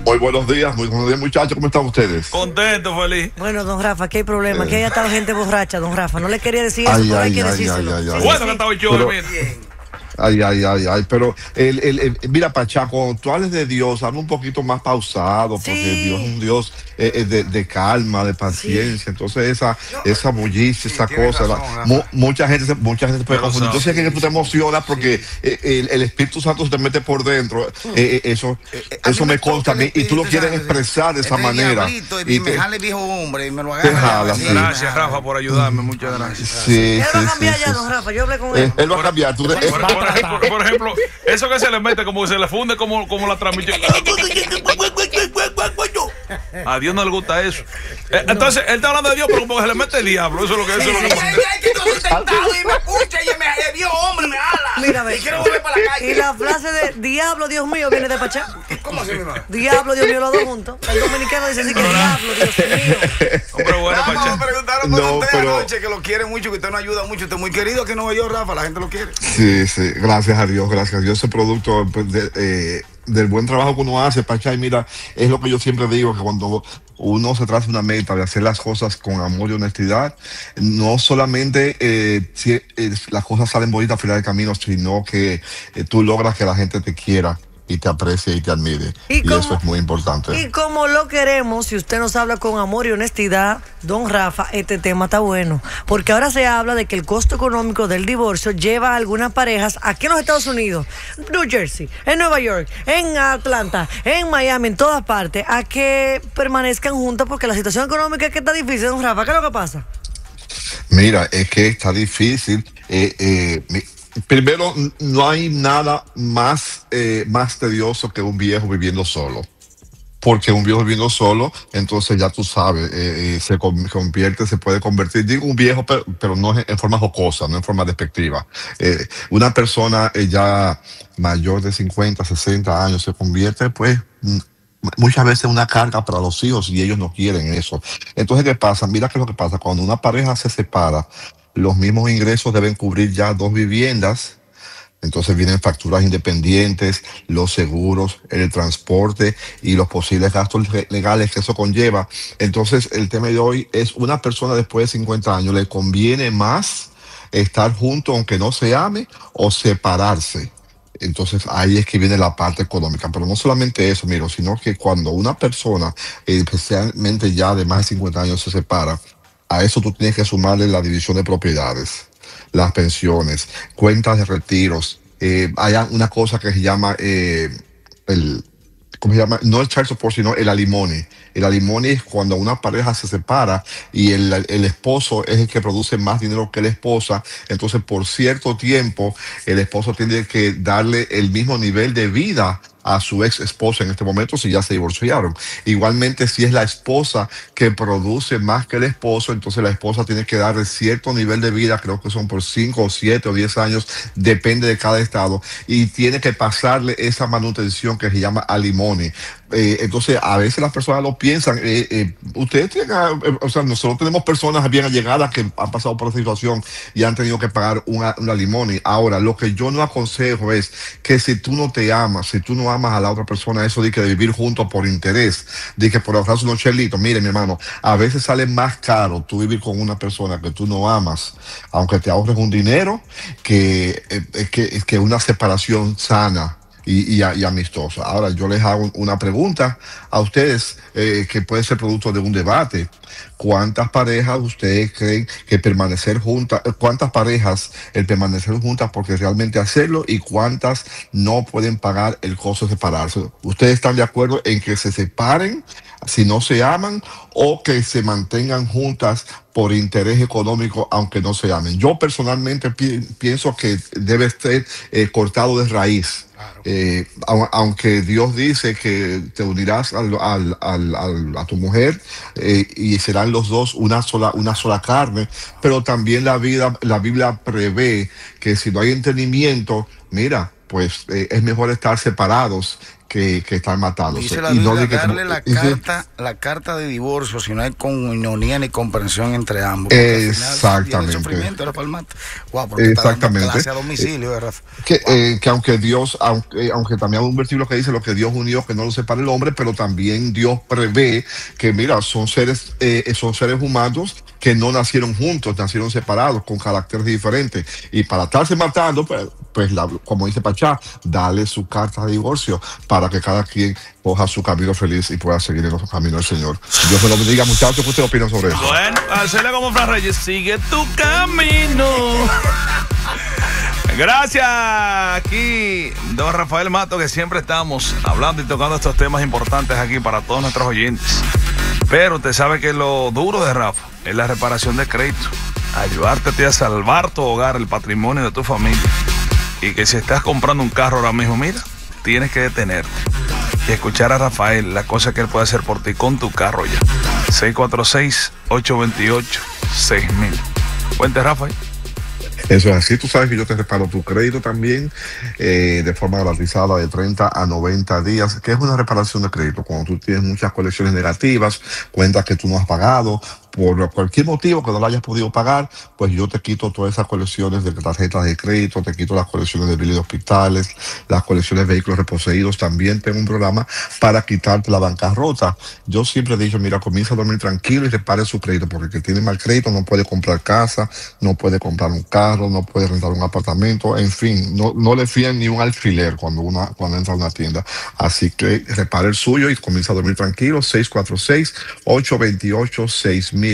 Muy buenos días, muchachos, ¿cómo están ustedes? Contento, feliz. Bueno, don Rafa, ¿qué hay problema? Que haya estado gente borracha, don Rafa. No le quería decir eso, pero hay que decírselo. Bueno, que estaba yo, mira. Pero mira, Pachá, cuando tú hables de Dios, habla un poquito más pausado, porque Dios es un Dios de calma, de paciencia. Entonces esa bullicia, esa cosa, mucha gente se puede confundir. Yo sé que tú te emocionas porque el Espíritu Santo se te mete por dentro. Eso me consta a mí, y tú lo quieres expresar de esa manera. Y me jale viejo hombre y me lo agarra. Gracias, Rafa, por ayudarme. Muchas gracias. Él va a cambiar ya, don Rafa. Yo hablé con él. Él va a cambiar. Por ejemplo, eso que se le mete como se le funde como la transmisión. A Dios no le gusta eso. Entonces, él está hablando de Dios, pero como que se le mete el diablo. Eso es lo que pasa. Y me escucha y me vio hombre, me ala. Mira, ve. Y quiero volver para la calle. Y la frase de diablo, Dios mío, viene de Pachá. ¿Cómo así, mi hermano? Diablo, Dios mío, los dos juntos. El dominicano dice así que diablo, Dios mío. Hombre, bueno, Pachá. Me preguntaron por usted anoche que lo quiere mucho, que usted nos ayuda mucho. Usted es muy querido que no ve yo, Rafa. La gente lo quiere. Sí, gracias a Dios, ese producto del buen trabajo que uno hace, Pachá. Y mira, es lo que yo siempre digo, que cuando uno se traza una meta de hacer las cosas con amor y honestidad, no solamente las cosas salen bonitas al final del camino, sino que tú logras que la gente te quiera y te aprecie y te admire. Y eso es muy importante. Y como lo queremos, si usted nos habla con amor y honestidad, don Rafa, este tema está bueno. Porque ahora se habla de que el costo económico del divorcio lleva a algunas parejas aquí en los Estados Unidos, New Jersey, en Nueva York, en Atlanta, en Miami, en todas partes, a que permanezcan juntas porque la situación económica es que está difícil, don Rafa. ¿Qué es lo que pasa? Mira, es que está difícil. Primero, no hay nada más tedioso que un viejo viviendo solo. Porque un viejo viviendo solo, entonces ya tú sabes, se puede convertir, digo un viejo, pero no en forma jocosa, no en forma despectiva. Una persona ya mayor de 50, 60 años se convierte, pues, muchas veces una carga para los hijos y ellos no quieren eso. Entonces, ¿qué pasa? Mira qué es lo que pasa. Cuando una pareja se separa, los mismos ingresos deben cubrir ya 2 viviendas. Entonces vienen facturas independientes, los seguros, el transporte y los posibles gastos legales que eso conlleva. Entonces el tema de hoy es: una persona después de 50 años, ¿le conviene más estar juntos aunque no se ame, o separarse? Entonces ahí es que viene la parte económica. Pero no solamente eso, miro, sino que cuando una persona, especialmente ya de más de 50 años, se separa, a eso tú tienes que sumarle la división de propiedades, las pensiones, cuentas de retiros. Hay una cosa que se llama ¿cómo se llama? No el child support, sino el alimony. El alimony es cuando una pareja se separa y el esposo es el que produce más dinero que la esposa. Entonces, por cierto tiempo, el esposo tiene que darle el mismo nivel de vida a su ex esposa en este momento, si ya se divorciaron. Igualmente, si es la esposa que produce más que el esposo, entonces la esposa tiene que darle cierto nivel de vida, creo que son por 5 o 7 o 10 años, depende de cada estado, y tiene que pasarle esa manutención que se llama alimony. Entonces, a veces las personas lo piensan. Ustedes tienen, nosotros tenemos personas bien allegadas que han pasado por esa situación y han tenido que pagar una alimony. Ahora, lo que yo no aconsejo es que si tú no te amas, si tú no amas a la otra persona, eso de que de vivir juntos por interés, de que por ahorrarse unos chelitos, mire, mi hermano, a veces sale más caro tú vivir con una persona que tú no amas, aunque te ahorres un dinero, que una separación sana y amistosa. Ahora, yo les hago una pregunta a ustedes, que puede ser producto de un debate. ¿Cuántas parejas ustedes creen que permanecer juntas? ¿Cuántas parejas el permanecer juntas porque realmente hacerlo, y cuántas no pueden pagar el costo de separarse? ¿Ustedes están de acuerdo en que se separen si no se aman, o que se mantengan juntas por interés económico aunque no se amen? Yo personalmente pienso que debe ser cortado de raíz. Aunque Dios dice que te unirás a tu mujer, y serán los dos una sola carne, pero también la Biblia prevé que si no hay entendimiento, mira, pues es mejor estar separados que están matándose. Dice la Y no Biblia, de que darle la carta de divorcio si no hay comunión ni comprensión entre ambos. Exactamente. El sufrimiento era para el mate. Wow, porque está dando clase a domicilio, Rafa. Que aunque Dios, aunque también hay un versículo que dice lo que Dios unió, que no lo separe el hombre, pero también Dios prevé que, mira, son seres humanos que no nacieron juntos, nacieron separados, con caracteres diferentes. Y para estarse matando, como dice Pachá, dale su carta de divorcio para que cada quien coja su camino feliz y pueda seguir en los caminos del Señor. Dios me lo bendiga, muchachos. ¿Qué ustedes opinan sobre eso? Bueno, hacerle como Fran Reyes, sigue tu camino. Gracias, aquí don Rafael Matos, que siempre estamos hablando y tocando estos temas importantes aquí para todos nuestros oyentes. Pero usted sabe que lo duro de Rafa es la reparación de crédito, ayudarte a salvar tu hogar, el patrimonio de tu familia. Y que si estás comprando un carro ahora mismo, mira, tienes que detenerte y escuchar a Rafael, la cosa que él puede hacer por ti con tu carro ya. 646-828-6000. Cuente, Rafael. Eso es así, tú sabes que yo te reparo tu crédito también de forma garantizada de 30 a 90 días, que es una reparación de crédito. Cuando tú tienes muchas colecciones negativas, cuentas que tú no has pagado, por cualquier motivo que no lo hayas podido pagar, pues yo te quito todas esas colecciones de tarjetas de crédito, te quito las colecciones de biles de hospitales, las colecciones de vehículos reposeídos. También tengo un programa para quitarte la bancarrota. Yo siempre he dicho, mira, comienza a dormir tranquilo y repare su crédito, porque el que tiene mal crédito no puede comprar casa, no puede comprar un carro, no puede rentar un apartamento, en fin, no le fían ni un alfiler cuando entra a una tienda. Así que repare el suyo y comienza a dormir tranquilo. 646-828-6000.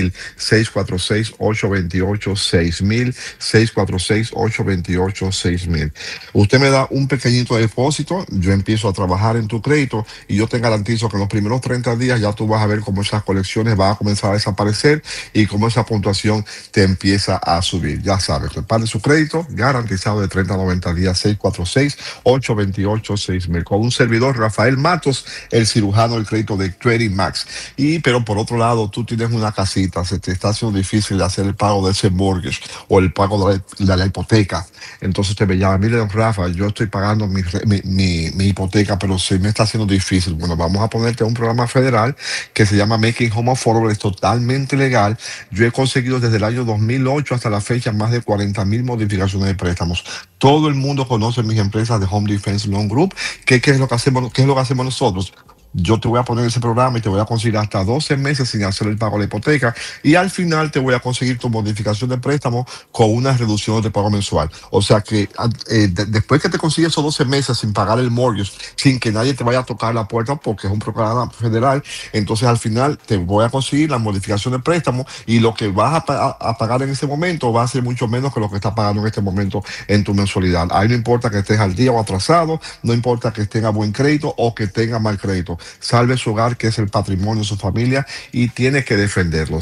646-828-6000, 646-828-6000. Usted me da un pequeñito depósito, yo empiezo a trabajar en tu crédito y yo te garantizo que en los primeros 30 días ya tú vas a ver cómo esas colecciones van a comenzar a desaparecer y cómo esa puntuación te empieza a subir. Ya sabes, repare su crédito, garantizado de 30 a 90 días, 646-828-6000. Con un servidor, Rafael Matos, el cirujano del crédito de Credit Max. Pero por otro lado, tú tienes una casita, se te está haciendo difícil hacer el pago de ese mortgage o el pago de la hipoteca. Entonces te me llama, mire, don Rafa, yo estoy pagando mi hipoteca, pero se me está haciendo difícil. Bueno, vamos a ponerte un programa federal que se llama Making Home Affordable, es totalmente legal. Yo he conseguido desde el año 2008 hasta la fecha más de 40,000 modificaciones de préstamos. Todo el mundo conoce mis empresas de Home Defense Loan Group. ¿Qué es lo que hacemos nosotros? Yo te voy a poner ese programa y te voy a conseguir hasta 12 meses sin hacer el pago de la hipoteca, y al final te voy a conseguir tu modificación de préstamo con una reducción de pago mensual. O sea que después que te consigues esos 12 meses sin pagar el mortgage, sin que nadie te vaya a tocar la puerta porque es un programa federal, entonces al final te voy a conseguir la modificación de préstamo y lo que vas a pagar en ese momento va a ser mucho menos que lo que estás pagando en este momento en tu mensualidad. Ahí no importa que estés al día o atrasado, no importa que tenga buen crédito o que tenga mal crédito. Salve su hogar, que es el patrimonio de su familia, y tiene que defenderlo.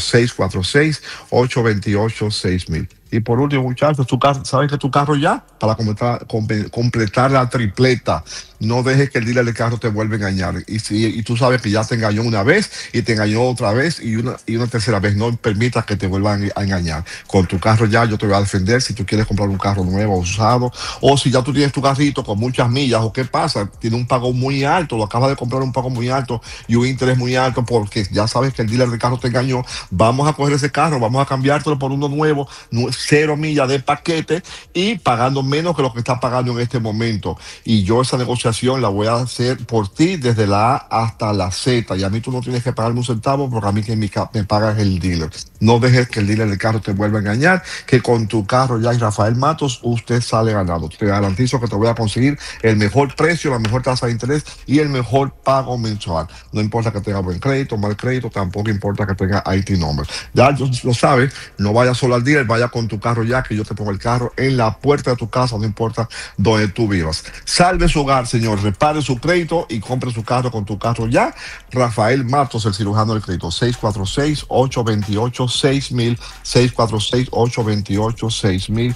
646-828-6000. Y por último, muchachos, ¿sabes que tu carro ya? Para completar la tripleta. No dejes que el dealer del carro te vuelva a engañar. Y tú sabes que ya te engañó una vez y te engañó otra vez y una tercera vez. No permitas que te vuelvan a engañar. Con tu carro ya yo te voy a defender. Si tú quieres comprar un carro nuevo o usado, o si ya tú tienes tu carrito con muchas millas, o qué pasa, tiene un pago muy alto, lo acabas de comprar un pago muy alto y un interés muy alto porque ya sabes que el dealer del carro te engañó. Vamos a coger ese carro, vamos a cambiártelo por uno nuevo, 0 millas de paquete y pagando menos que lo que estás pagando en este momento. Y yo esa negociación la voy a hacer por ti desde la A hasta la Z. Y a mí tú no tienes que pagarme un centavo porque a mí quien me paga es el dealer. No dejes que el dealer del carro te vuelva a engañar, que con tu carro ya y Rafael Matos usted sale ganado. Te garantizo que te voy a conseguir el mejor precio, la mejor tasa de interés y el mejor pago mensual. No importa que tenga buen crédito, mal crédito, tampoco importa que tenga IT number. Ya lo sabes, no vayas solo al dealer, vaya con tu carro ya, que yo te pongo el carro en la puerta de tu casa, no importa donde tú vivas. Salve su hogar, señor, repare su crédito y compre su carro con tu carro ya. Rafael Matos, el cirujano del crédito. 646-828-6000, 646-828-6000,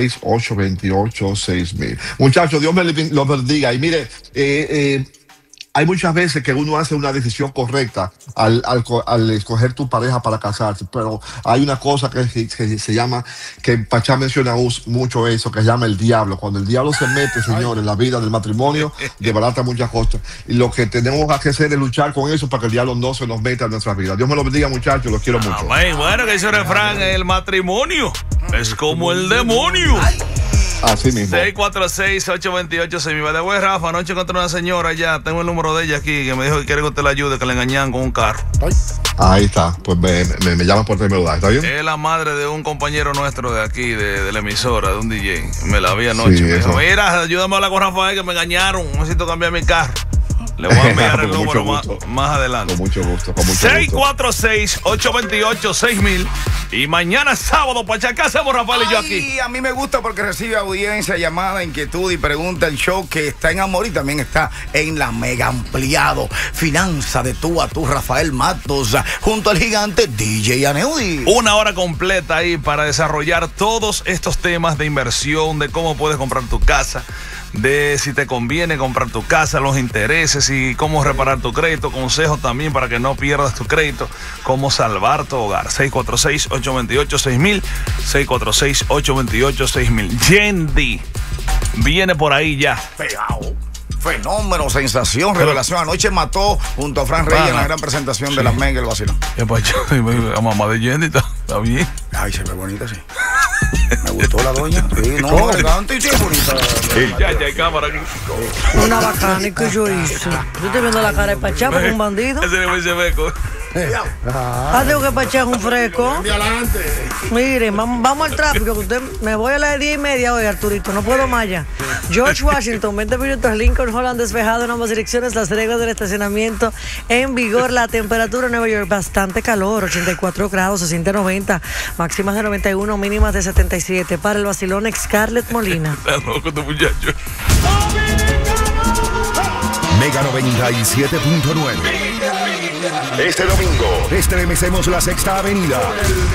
646-828-6000. Muchachos, Dios me los bendiga. Y mire, hay muchas veces que uno hace una decisión correcta al escoger tu pareja para casarse, pero hay una cosa que se llama, que Pachá menciona mucho eso, que se llama el diablo. Cuando el diablo se mete, señor, en la vida del matrimonio, desbarata muchas cosas. Y lo que tenemos que hacer es luchar con eso para que el diablo no se nos meta en nuestras vidas. Dios me lo bendiga, muchachos, los quiero mucho. Bueno, que ese refrán, el matrimonio es como el demonio. Así mismo. 646-828-6000. De buen Rafa, anoche encontré una señora ya, tengo el número de ella aquí, que me dijo que quiere que usted la ayude, que le engañaban con un carro. Ahí está, pues me llaman por teléfono, ¿está bien? Es la madre de un compañero nuestro de aquí, de la emisora, de un DJ. Me la vi anoche. Sí, me dijo, eso. mira, ayúdame a hablar con Rafael, que me engañaron, necesito cambiar mi carro. Le voy a enviar el Con número mucho gusto. más adelante. Con mucho gusto, con mucho gusto. 646-828-6000. Y mañana sábado, Pachá, ¿qué hacemos, Rafael y yo aquí? Y a mí me gusta porque recibe audiencia, llamada, inquietud y pregunta. El show que está en Amor y también está en la mega ampliado. Finanza de tú a tú, Rafael Matos, junto al gigante DJ Aneudi. Una hora completa ahí para desarrollar todos estos temas de inversión, de cómo puedes comprar tu casa, de si te conviene comprar tu casa, los intereses y cómo reparar tu crédito, consejos también para que no pierdas tu crédito, cómo salvar tu hogar. 646-828-6000, 646-828-6000. Yendi viene por ahí ya. Pegado. Fenómeno, sensación, revelación. Anoche mató junto a Fran Reyes en la gran presentación de las Mega, el vacilón. ¿Qué Pachá? La mamá de Yendi está bien. Ay, se ve bonita, sí. Me gustó la doña. Sí, no, elegante y sí, bonita. Ya hay cámara aquí. Una bacana y que yo hice. Yo estoy viendo la cara de Pachá como un bandido. Ese le ese beco. Digo que Pachá es un fresco. Miren, vamos al tráfico, que usted me voy a las 10:30 hoy, Arturito, no puedo más ya. George Washington, 20 minutos, Lincoln Holland despejado en ambas direcciones, las reglas del estacionamiento en vigor, la temperatura en Nueva York bastante calor, 84 grados, se siente 90, máximas de 91, mínimas de 77. Para el vacilón, Scarlett Molina. Está loco tu muchacho. Mega 97.9. Este domingo estremecemos la Sexta Avenida.